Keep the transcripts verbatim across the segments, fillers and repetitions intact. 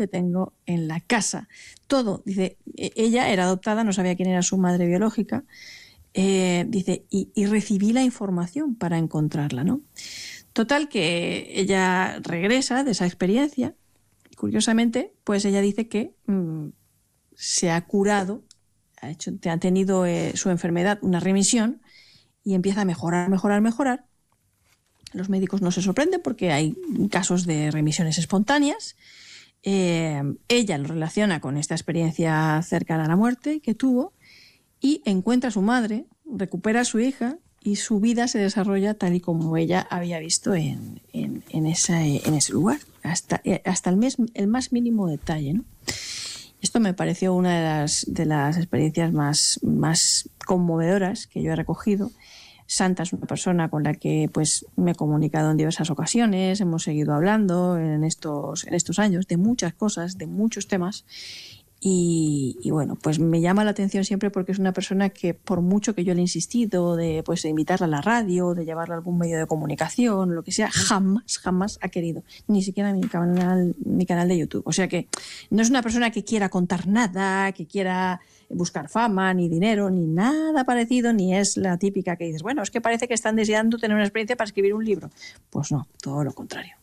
que tengo en la casa. Todo, dice, ella era adoptada, no sabía quién era su madre biológica, eh, dice, y, y recibí la información para encontrarla, ¿no? Total, que ella regresa de esa experiencia y, curiosamente, pues ella dice que mmm, se ha curado, ha, hecho, ha tenido eh, su enfermedad una remisión y empieza a mejorar, mejorar, mejorar. Los médicos no se sorprenden porque hay casos de remisiones espontáneas. Eh, ella lo relaciona con esta experiencia cercana a la muerte que tuvo y encuentra a su madre, recupera a su hija y su vida se desarrolla tal y como ella había visto en, en, en, esa, en ese lugar, hasta, hasta el, mes, el más mínimo detalle, ¿no? Esto me pareció una de las, de las experiencias más, más conmovedoras que yo he recogido. Santa es una persona con la que pues, me he comunicado en diversas ocasiones, hemos seguido hablando en estos, en estos años de muchas cosas, de muchos temas. Y, y bueno, pues me llama la atención siempre porque es una persona que, por mucho que yo le he insistido de, pues, de invitarla a la radio, de llevarla a algún medio de comunicación, lo que sea, jamás, jamás ha querido, ni siquiera mi canal, mi canal de YouTube. O sea que no es una persona que quiera contar nada, que quiera buscar fama, ni dinero, ni nada parecido, ni es la típica que dices, bueno, es que parece que están deseando tener una experiencia para escribir un libro. Pues no, todo lo contrario.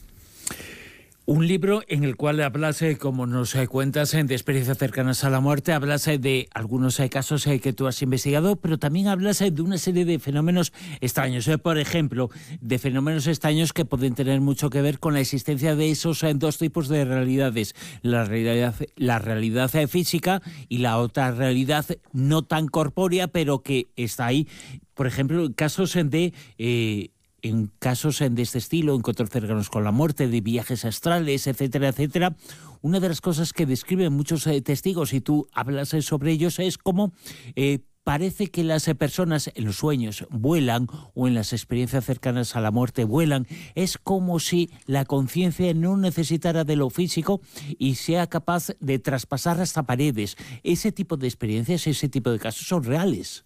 Un libro en el cual hablas, eh, como nos eh, cuentas, eh, de experiencias cercanas a la muerte, hablas eh, de algunos eh, casos eh, que tú has investigado, pero también hablas eh, de una serie de fenómenos extraños. Eh, por ejemplo, de fenómenos extraños que pueden tener mucho que ver con la existencia de esos eh, dos tipos de realidades. La realidad, la realidad eh, física y la otra realidad no tan corpórea, pero que está ahí. Por ejemplo, casos eh, de... Eh, en casos de este estilo, encuentros cercanos con la muerte, de viajes astrales, etcétera, etcétera, una de las cosas que describen muchos eh, testigos, y tú hablas eh, sobre ellos, es cómo eh, parece que las eh, personas en los sueños vuelan, o en las experiencias cercanas a la muerte vuelan. Es como si la conciencia no necesitara de lo físico y sea capaz de traspasar hasta paredes. Ese tipo de experiencias, ese tipo de casos son reales.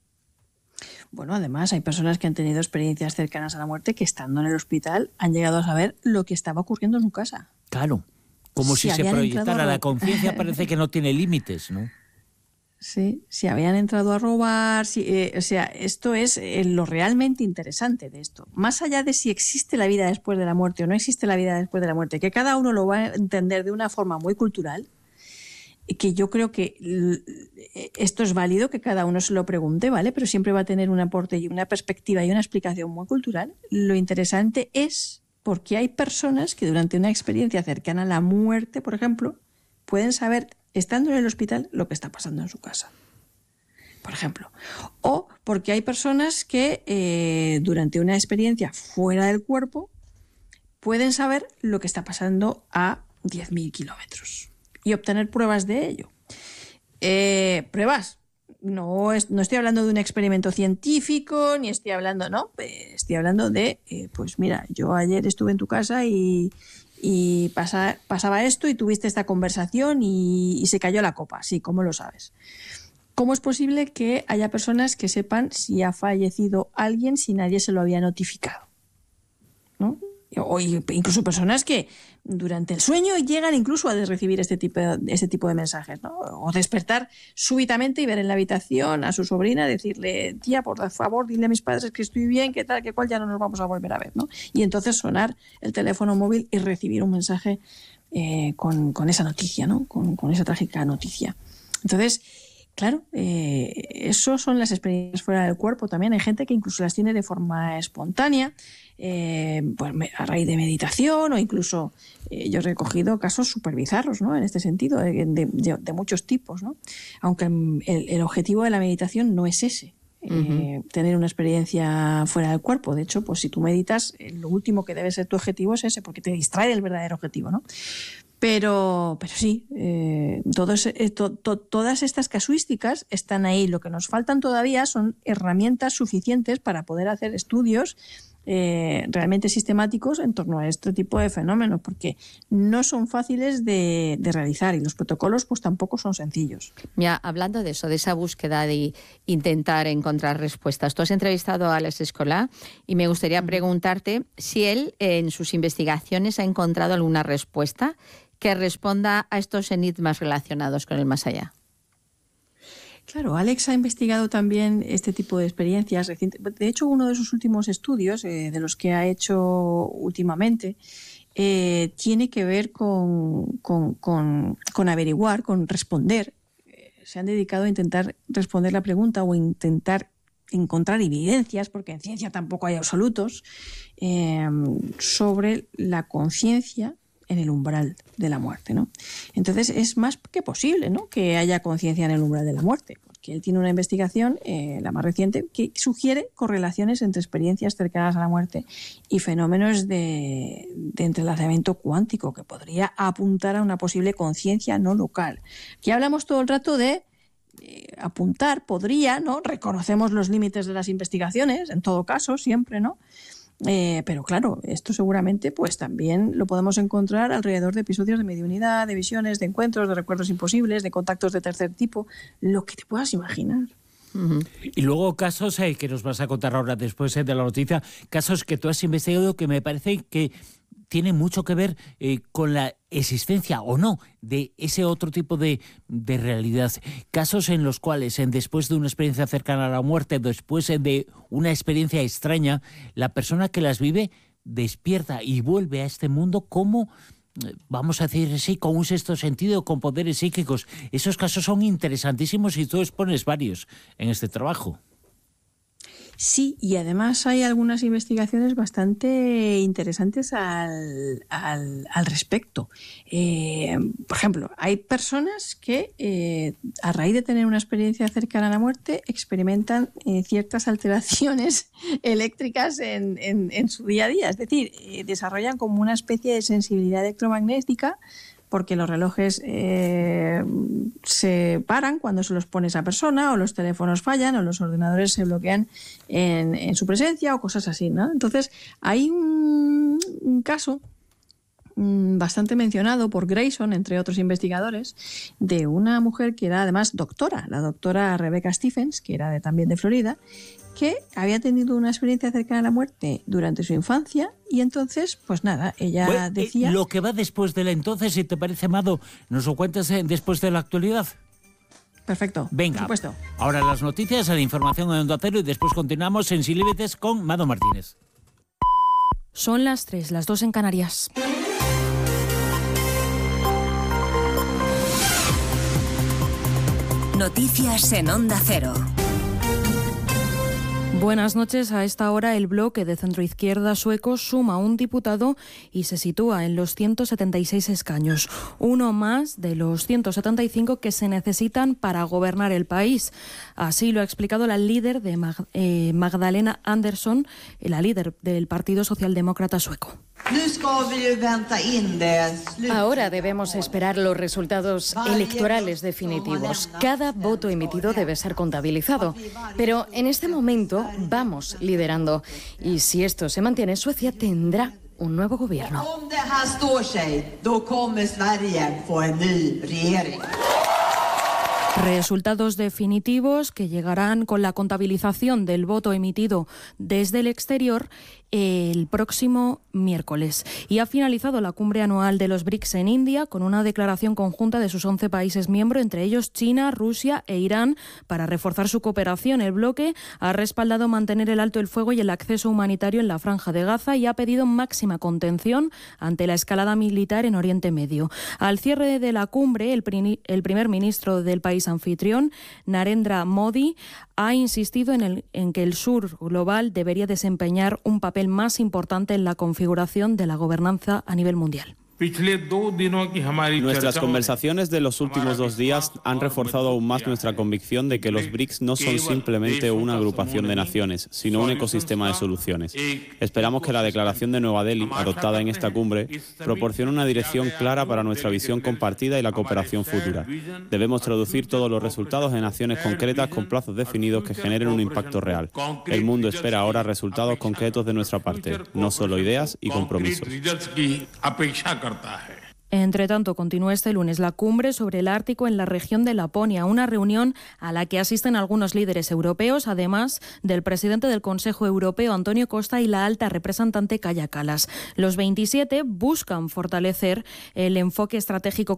Bueno, además hay personas que han tenido experiencias cercanas a la muerte que, estando en el hospital, han llegado a saber lo que estaba ocurriendo en su casa. Claro, como si, si se proyectara. La conciencia parece que no tiene límites, ¿no? Sí, si habían entrado a robar, si, eh, o sea, esto es eh, lo realmente interesante de esto. Más allá de si existe la vida después de la muerte o no existe la vida después de la muerte, que cada uno lo va a entender de una forma muy cultural, que yo creo que esto es válido, que cada uno se lo pregunte, ¿vale? Pero siempre va a tener un aporte y una perspectiva y una explicación muy cultural. Lo interesante es porque hay personas que durante una experiencia cercana a la muerte, por ejemplo, pueden saber, estando en el hospital, lo que está pasando en su casa, por ejemplo. O porque hay personas que eh, durante una experiencia fuera del cuerpo pueden saber lo que está pasando a diez mil kilómetros. Y obtener pruebas de ello. Eh, pruebas. No, es, no estoy hablando de un experimento científico, ni estoy hablando, no, estoy hablando de, eh, pues mira, yo ayer estuve en tu casa y, y pasa, pasaba esto y tuviste esta conversación y, y se cayó la copa. Sí, ¿cómo lo sabes? ¿Cómo es posible que haya personas que sepan si ha fallecido alguien si nadie se lo había notificado? ¿No? O incluso personas que durante el sueño llegan incluso a recibir este tipo de, este tipo de mensajes, ¿no? O despertar súbitamente y ver en la habitación a su sobrina, decirle, tía, por favor, dile a mis padres que estoy bien, que tal, que cual, ya no nos vamos a volver a ver, ¿no? Y entonces sonar el teléfono móvil y recibir un mensaje eh, con, con esa noticia, ¿no? Con, con esa trágica noticia. Entonces, claro, eh, eso son las experiencias fuera del cuerpo. También hay gente que incluso las tiene de forma espontánea, eh, pues a raíz de meditación, o incluso eh, yo he recogido casos súper bizarros, ¿no? En este sentido, de, de, de muchos tipos, ¿no? Aunque el, el objetivo de la meditación no es ese. Eh, uh-huh. Tener una experiencia fuera del cuerpo. De hecho, pues si tú meditas, lo último que debe ser tu objetivo es ese, porque te distrae del verdadero objetivo, ¿no? Pero, pero sí, eh, todos, eh, to, to, todas estas casuísticas están ahí. Lo que nos faltan todavía son herramientas suficientes para poder hacer estudios eh, realmente sistemáticos en torno a este tipo de fenómenos, porque no son fáciles de, de realizar y los protocolos pues tampoco son sencillos. Mira, hablando de eso, de esa búsqueda de intentar encontrar respuestas, tú has entrevistado a Alex Escolà y me gustaría preguntarte si él en sus investigaciones ha encontrado alguna respuesta que responda a estos enigmas relacionados con el más allá. Claro, Alex ha investigado también este tipo de experiencias recientes. De hecho, uno de sus últimos estudios, eh, de los que ha hecho últimamente, eh, tiene que ver con, con, con, con averiguar, con responder. Eh, se han dedicado a intentar responder la pregunta o intentar encontrar evidencias, porque en ciencia tampoco hay absolutos, eh, sobre la conciencia en el umbral de la muerte, ¿no? Entonces es más que posible, ¿no?, que haya conciencia en el umbral de la muerte, porque él tiene una investigación, eh, la más reciente, que sugiere correlaciones entre experiencias cercanas a la muerte y fenómenos de, de entrelazamiento cuántico, que podría apuntar a una posible conciencia no local. Aquí hablamos todo el rato de eh, apuntar, podría, ¿no? Reconocemos los límites de las investigaciones, en todo caso, siempre, ¿no? Eh, pero claro, esto seguramente pues también lo podemos encontrar alrededor de episodios de mediunidad, de visiones, de encuentros, de recuerdos imposibles, de contactos de tercer tipo, lo que te puedas imaginar. Uh-huh. Y luego casos eh, que nos vas a contar ahora después eh, de la noticia, casos que tú has investigado que me parece que tiene mucho que ver eh, con la existencia o no de ese otro tipo de, de realidad. Casos en los cuales, en, después de una experiencia cercana a la muerte, después de una experiencia extraña, la persona que las vive despierta y vuelve a este mundo como, vamos a decir así, con un sexto sentido, con poderes psíquicos. Esos casos son interesantísimos y tú expones varios en este trabajo. Sí, y además hay algunas investigaciones bastante interesantes al, al, al respecto. Eh, por ejemplo, hay personas que eh, a raíz de tener una experiencia cercana a la muerte experimentan eh, ciertas alteraciones eléctricas en, en, en su día a día. Es decir, eh, desarrollan como una especie de sensibilidad electromagnética, porque los relojes eh, se paran cuando se los pone esa persona, o los teléfonos fallan, o los ordenadores se bloquean en, en su presencia, o cosas así, ¿no? Entonces, hay un, un caso mmm, bastante mencionado por Grayson, entre otros investigadores, de una mujer que era además doctora, la doctora Rebecca Stephens, que era de, también de Florida, que había tenido una experiencia cercana a la muerte durante su infancia y entonces, pues nada, ella bueno, decía... Eh, lo que va después de la entonces, si te parece, Amado, ¿nos lo cuentas eh, después de la actualidad? Perfecto. Venga, por supuesto. Ahora las noticias, la información en Onda Cero y después continuamos en Sin Límites con Mado Martínez. Son las tres, las dos en Canarias. Noticias en Onda Cero. Buenas noches. A esta hora el bloque de centroizquierda sueco suma un diputado y se sitúa en los ciento setenta y seis escaños, uno más de los ciento setenta y cinco que se necesitan para gobernar el país. Así lo ha explicado la líder de Mag- eh, Magdalena Andersson, la líder del Partido Socialdemócrata sueco. Ahora debemos esperar los resultados electorales definitivos. Cada voto emitido debe ser contabilizado. Pero en este momento vamos liderando. Y si esto se mantiene, Suecia tendrá un nuevo gobierno. Resultados definitivos que llegarán con la contabilización del voto emitido desde el exterior el próximo miércoles. Y ha finalizado la cumbre anual de los BRICS en India con una declaración conjunta de sus once países miembros, entre ellos China, Rusia e Irán, para reforzar su cooperación. El bloque ha respaldado mantener el alto el fuego y el acceso humanitario en la Franja de Gaza y ha pedido máxima contención ante la escalada militar en Oriente Medio. Al cierre de la cumbre, el, pri- el primer ministro del país anfitrión, Narendra Modi, ha insistido en, el, en que el sur global debería desempeñar un papel más importante en la configuración de la gobernanza a nivel mundial. Nuestras conversaciones de los últimos dos días han reforzado aún más nuestra convicción de que los BRICS no son simplemente una agrupación de naciones, sino un ecosistema de soluciones. Esperamos que la declaración de Nueva Delhi, adoptada en esta cumbre, proporcione una dirección clara para nuestra visión compartida y la cooperación futura. Debemos traducir todos los resultados en acciones concretas con plazos definidos que generen un impacto real. El mundo espera ahora resultados concretos de nuestra parte, no solo ideas y compromisos. Entre tanto, continúa este lunes la cumbre sobre el Ártico en la región de Laponia, una reunión a la que asisten algunos líderes europeos, además del presidente del Consejo Europeo, Antonio Costa, y la alta representante Kaja Kallas. Los veintisiete buscan fortalecer el enfoque estratégico